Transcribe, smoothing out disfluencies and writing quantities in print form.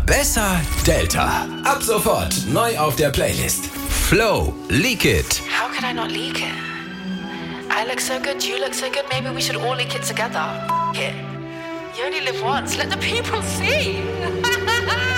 Besser Delta. Ab sofort neu auf der Playlist. Flow, Leak It. How could I not leak it? I look so good, you look so good, maybe we should all leak it together. F*** it. You only live once, let the people see.